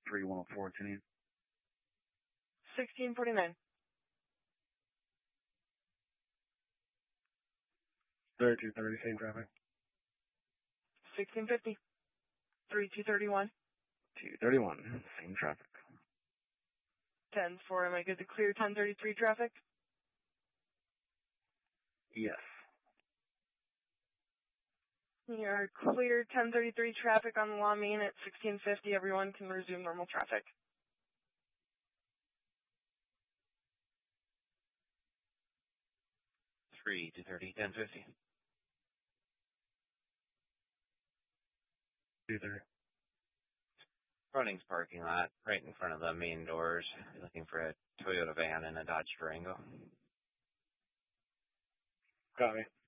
3104, continue. 1649. 3230, same traffic. 1650. 3231. 231, same traffic. 10-4, am I good to clear 1033 traffic? Yes. You're clear 1033 traffic on La Mine at 1650. Everyone can resume normal traffic. Three 230, 1050. 230. Runnings parking lot, right in front of the main doors. Looking for a Toyota van and a Dodge Durango. Copy.